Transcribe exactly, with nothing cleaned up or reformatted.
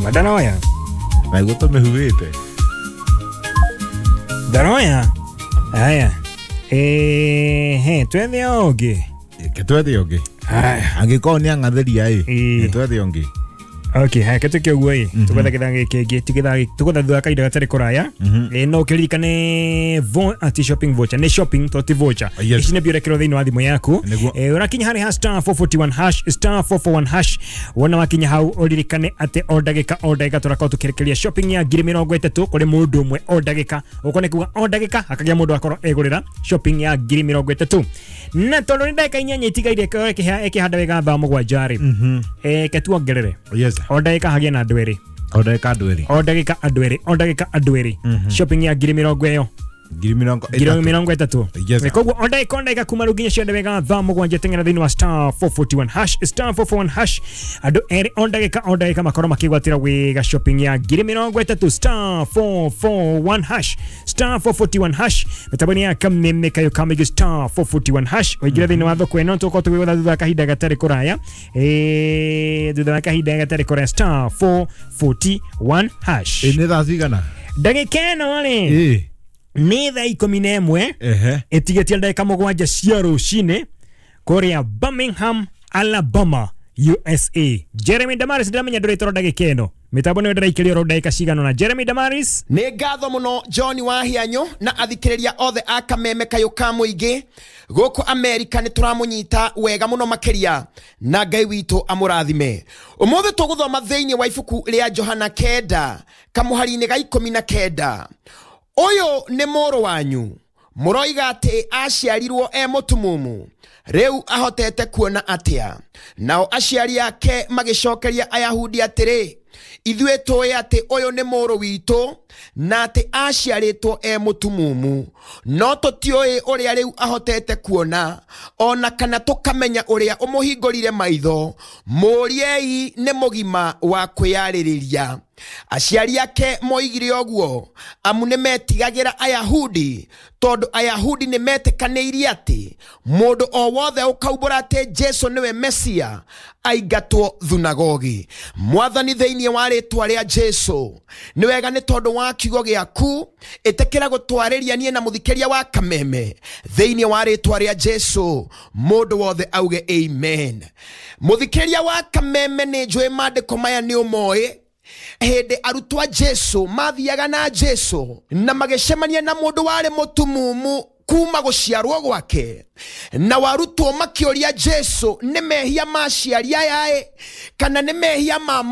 Madanoya. Na iguto mehuite. Danoya. Haya. Eh, he, twethe oge. Ke twethe oge. Haya. Angiko ni angatheria ai. Eh. Twethe oge. Okay, haya ketu kyo guai. Tukatha kithange kege, tukitha tukatha thua kaida gatare kuraya. Eh no kiririkane vo anti shopping voucher, ne shopping to ti voucher. Ici ne biore kiro thini wa thimu yaku. Eh urakinya hari ha star four forty-one hash, star four forty-one hash. Wona wakinya hau uririkane ate o ndagika o ndagika turakao tukirikiria shopping ya ngiri mirongo itatu kuri mundu umwe o ndagika. Ukone kuga o ndagika akagia mundu akoro egurira shopping ya ngiri mirongo itatu. Na tondu ni ndagika inyanya itigaire keha ekihanda wega thaa mugwanjari. Eh ketuongerere. Yes. O ndagika hagia na andweri. O ndagika andweri. O ndagika andweri. O ndagika andweri. Shopping ya ngiri mirongo iyo. Ngiri mirongo itatu. Ngiri mirongo itatu. Yes. Koguo o ndagika o ndagika kuma ruginya cia ndwega thaa mugwanja tengera thini wa star four forty-one hash, star four forty-one hash. Andu eri o ndagika o ndagika makoro makigwatira wega shopping ya ngiri mirongo itatu, star four forty-one hash, star four forty-one hash. Metaboni ya kameme kayo kamege star four forty-one hash. Oigira thini wa thoko eno tuko tuwetha thutha kahinda gatari kuraya. Eh thutha kahinda gatari kuraya star four forty-one hash. Ene thaa cigana? Ndagika eno wale. Eh. Ni thaa ikumi na imwe. Ehe. Itigetie ndagika mugwanja cia rucine kuria Birmingham, Alabama, U S A. Jeremy Damaris ndamenya ndiretoro ndagika eno. Mitambo ni ndiraikĩrio ro ndagika cigano na Jeremy Damaris. Nĩ ngatho muno John Wahianyo na athikĩrĩria othe a kameme kayo ka mũingĩ gũkũ America nĩ tũramũnyita wega muno makĩria na Ngai witũ amũrathime. Ũmũthĩ tũgũthoma thĩinĩ wa ibuku rĩa Johana kenda kamuhari-inĩ ga ikũmi na kenda. Ũyũ nĩ mũrũ wanyu, mũroiga atĩ aciarirwo e mũtumumu, rĩu ahotete kuona atĩa? Nao aciari ake magĩcokeria Ayahudi atĩrĩ, ithuĩ tũĩ atĩ ũyũ nĩ mũrũ witũ na atĩ aciarĩtwo e mũtumumu, no tũtiũĩ ũrĩa rĩu ahotete kuona, ona kana tũkamenya ũrĩa ũmũhingũrire maitho. Mũriei nĩ mũgima wa kwĩyarĩrĩria. Aciari ake moigire ũguo amu nĩ metigagĩra Ayahudi, tondũ Ayahudi nĩ metĩkanĩirie atĩ mũndũ o wothe ũkaumbũra atĩ Jesũ nĩwe Mesia aingatwo thunagogi. Mwathani thĩinĩ wa rĩtwa rĩa Jesũ, nĩ wega nĩ tondũ wa kiugo gĩaku, ĩtĩkĩra gũtwarĩria niĩ na mũthikĩria wa kameme thĩinĩ wa rĩtwa rĩa Jesũ, mũndũ wothe auge amen. Mũthikĩria wa kameme nĩ njũĩ maandĩko maya nĩ ũmoĩ. Hĩndĩ arutwo a Jesũ mathiaga na Jesũ na magĩcemania na mũndũ warĩ mũtumumu kuma gũciarwo gwake, na warutwo makĩũria Jesũ nĩ mehia maciari aya kana nĩ mehia ma